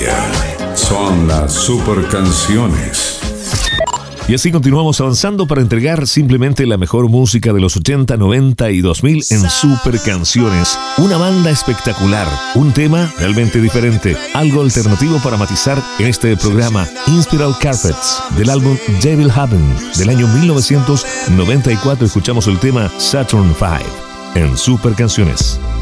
Son las super canciones. Y así continuamos avanzando para entregar simplemente la mejor música de los 80, 90 y 2000 en Super Canciones. Una banda espectacular, un tema realmente diferente, algo alternativo para matizar en este programa. Inspiral Carpets, del álbum Devil Heaven, del año 1994, escuchamos el tema Saturn V en Super Canciones.